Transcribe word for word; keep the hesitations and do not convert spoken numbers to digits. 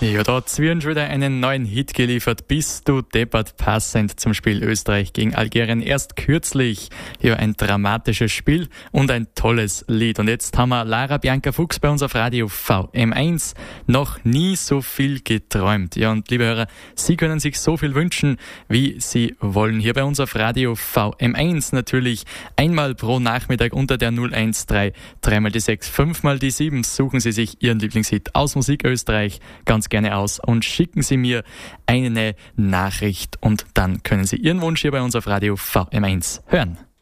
Ja, da hat Zwirn schon wieder einen neuen Hit geliefert. Bist du deppert, passend zum Spiel Österreich gegen Algerien. Erst kürzlich, ja, ein dramatisches Spiel und ein tolles Lied. Und jetzt haben wir Lara Bianca Fuchs bei uns auf Radio V M eins. Noch nie so viel geträumt. Ja, und liebe Hörer, Sie können sich so viel wünschen, wie Sie wollen. Hier bei uns auf Radio V M eins natürlich einmal pro Nachmittag unter der null eins drei, dreimal die sechs, fünfmal die sieben. Suchen Sie sich Ihren Lieblingshit aus Musik Österreich ganz gerne aus und schicken Sie mir eine Nachricht und dann können Sie Ihren Wunsch hier bei uns auf Radio V M eins hören.